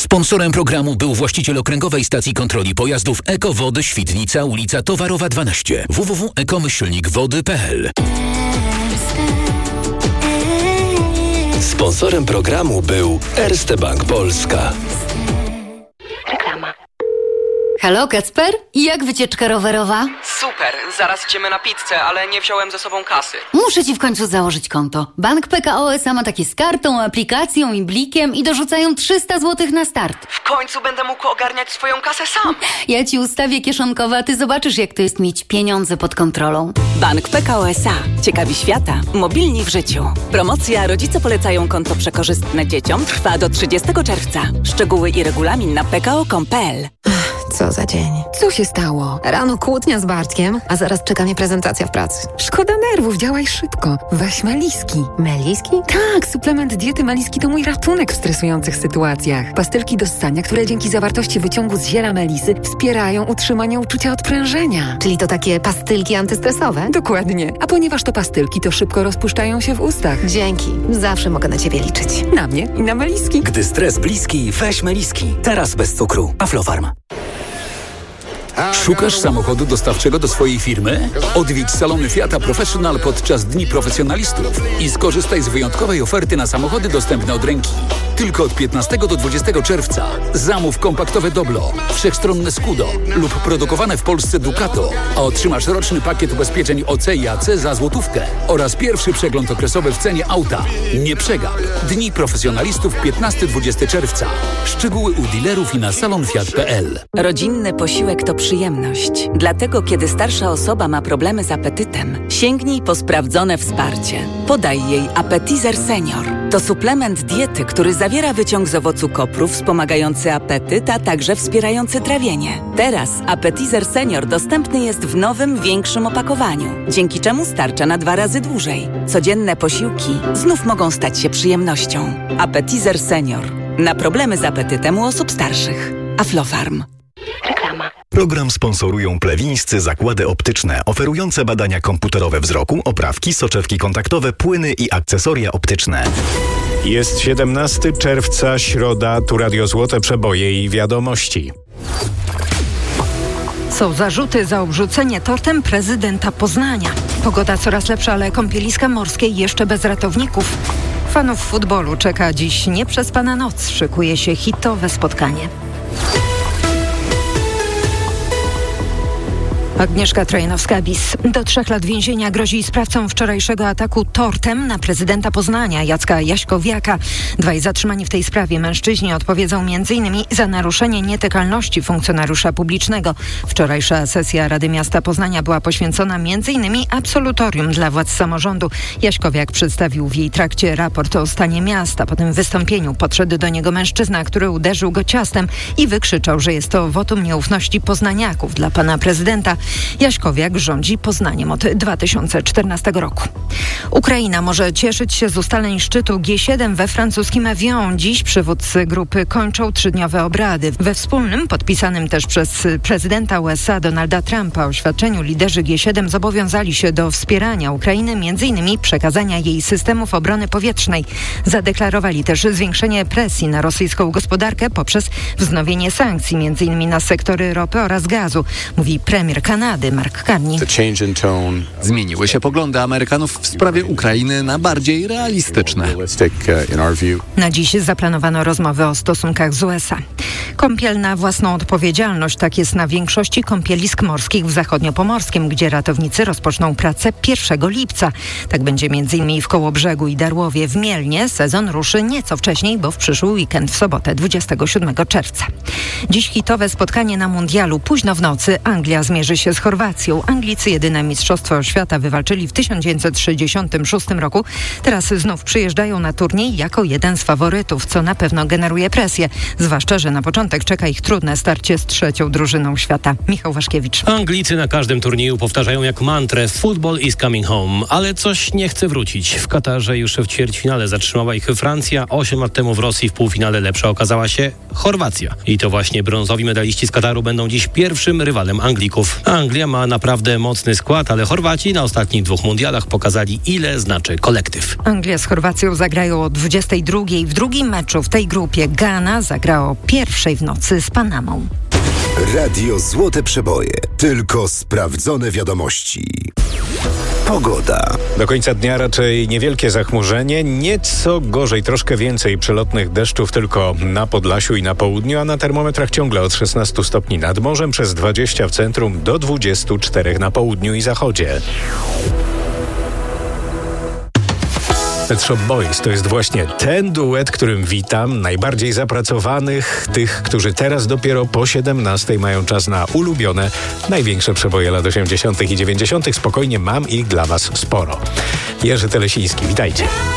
Sponsorem programu był właściciel Okręgowej Stacji Kontroli Pojazdów Eko-Wody Świdnica, ulica Towarowa 12. www.ekomyślnikwody.pl. Sponsorem programu był Erste Bank Polska. Reklama. Halo, Kacper? Jak wycieczka rowerowa? Super, zaraz idziemy na pizzę, ale nie wziąłem ze sobą kasy. Muszę ci w końcu założyć konto. Bank PKO SA ma takie z kartą, aplikacją i blikiem i dorzucają 300 zł na start. W końcu będę mógł ogarniać swoją kasę sam. Ja ci ustawię kieszonkowe, a ty zobaczysz, jak to jest mieć pieniądze pod kontrolą. Bank PKO SA. Ciekawi świata. Mobilni w życiu. Promocja Rodzice polecają konto przekorzystne dzieciom trwa do 30 czerwca. Szczegóły i regulamin na pko.com.pl. Co za dzień. Co się stało? Rano kłótnia z Bartkiem, a zaraz czeka mnie prezentacja w pracy. Szkoda nerwów, działaj szybko. Weź Meliski. Meliski? Tak, suplement diety Meliski to mój ratunek w stresujących sytuacjach. Pastylki do ssania, które dzięki zawartości wyciągu z ziela melisy wspierają utrzymanie uczucia odprężenia. Czyli to takie pastylki antystresowe? Dokładnie. A ponieważ to pastylki, to szybko rozpuszczają się w ustach. Dzięki. Zawsze mogę na ciebie liczyć. Na mnie i na Meliski. Gdy stres bliski, weź Meliski. Teraz bez cukru. Aflofarm. Szukasz samochodu dostawczego do swojej firmy? Odwiedź salony Fiata Professional podczas Dni Profesjonalistów i skorzystaj z wyjątkowej oferty na samochody dostępne od ręki. Tylko od 15 do 20 czerwca. Zamów kompaktowe Doblo, wszechstronne Scudo lub produkowane w Polsce Ducato, a otrzymasz roczny pakiet ubezpieczeń OC i AC za złotówkę oraz pierwszy przegląd okresowy w cenie auta. Nie przegap. Dni Profesjonalistów 15-20 czerwca. Szczegóły u dealerów i na salonfiat.pl. Rodzinny posiłek to przyjemność. Dlatego, kiedy starsza osoba ma problemy z apetytem, sięgnij po sprawdzone wsparcie. Podaj jej Appetizer Senior. To suplement diety, który zawiera wyciąg z owocu kopru wspomagający apetyt, a także wspierający trawienie. Teraz Appetizer Senior dostępny jest w nowym, większym opakowaniu, dzięki czemu starcza na 2 razy dłużej. Codzienne posiłki znów mogą stać się przyjemnością. Appetizer Senior. Na problemy z apetytem u osób starszych. Aflofarm. Reklama. Program sponsorują plewińscy zakłady optyczne, oferujące badania komputerowe wzroku, oprawki, soczewki kontaktowe, płyny i akcesoria optyczne. Jest 17 czerwca, środa, tu Radio Złote Przeboje i wiadomości. Są zarzuty za obrzucenie tortem prezydenta Poznania. Pogoda coraz lepsza, ale kąpieliska morskie jeszcze bez ratowników. Fanów futbolu czeka dziś nieprzespana noc. Szykuje się hitowe spotkanie. Agnieszka Trojanowska-Bis. Do 3 lat więzienia grozi sprawcom wczorajszego ataku tortem na prezydenta Poznania, Jacka Jaśkowiaka. 2 zatrzymani w tej sprawie mężczyźni odpowiedzą m.in. za naruszenie nietykalności funkcjonariusza publicznego. Wczorajsza sesja Rady Miasta Poznania była poświęcona m.in. absolutorium dla władz samorządu. Jaśkowiak przedstawił w jej trakcie raport o stanie miasta. Po tym wystąpieniu podszedł do niego mężczyzna, który uderzył go ciastem i wykrzyczał, że jest to wotum nieufności poznaniaków dla pana prezydenta. Jaśkowiak rządzi Poznaniem od 2014 roku. Ukraina może cieszyć się z ustaleń szczytu G7 we francuskim Evian. Dziś przywódcy grupy kończą 3-dniowe obrady. We wspólnym, podpisanym też przez prezydenta USA Donalda Trumpa oświadczeniu liderzy G7 zobowiązali się do wspierania Ukrainy, m.in. przekazania jej systemów obrony powietrznej. Zadeklarowali też zwiększenie presji na rosyjską gospodarkę poprzez wznowienie sankcji, m.in. na sektory ropy oraz gazu, mówi premier Kanady Mark Carney. Zmieniły się poglądy Amerykanów w sprawie Ukrainy na bardziej realistyczne. Na dziś zaplanowano rozmowy o stosunkach z USA. Kąpiel na własną odpowiedzialność. Tak jest na większości kąpielisk morskich w zachodniopomorskim, gdzie ratownicy rozpoczną pracę 1 lipca. Tak będzie m.in. w Kołobrzegu i Darłowie. W Mielnie sezon ruszy nieco wcześniej, bo w przyszły weekend w sobotę 27 czerwca. Dziś hitowe spotkanie na mundialu. Późno w nocy Anglia zmierzy się z Chorwacją. Anglicy jedyne mistrzostwo świata wywalczyli w 1966 roku. Teraz znów przyjeżdżają na turniej jako jeden z faworytów, co na pewno generuje presję. Zwłaszcza, że na początku piątek czeka ich trudne starcie z trzecią drużyną świata. Michał Waszkiewicz. Anglicy na każdym turnieju powtarzają jak mantrę "Football is coming home", ale coś nie chce wrócić. W Katarze już w ćwierćfinale zatrzymała ich Francja. 8 lat temu w Rosji w półfinale lepsza okazała się Chorwacja. I to właśnie brązowi medaliści z Kataru będą dziś pierwszym rywalem Anglików. Anglia ma naprawdę mocny skład, ale Chorwaci na ostatnich 2 mundialach pokazali, ile znaczy kolektyw. Anglia z Chorwacją zagrają o 22:00. W drugim meczu w tej grupie Ghana zagra o 1:00 w nocy z Panamą. Radio Złote Przeboje. Tylko sprawdzone wiadomości. Pogoda. Do końca dnia raczej niewielkie zachmurzenie, nieco gorzej, troszkę więcej przelotnych deszczów tylko na Podlasiu i na południu, a na termometrach ciągle od 16 stopni nad morzem, przez 20 w centrum do 24 na południu i zachodzie. Pet Shop Boys to jest właśnie ten duet, którym witam najbardziej zapracowanych, tych, którzy teraz dopiero po 17 mają czas na ulubione, największe przeboje lat 80. i 90. Spokojnie, mam ich dla Was sporo. Jerzy Telesiński, witajcie.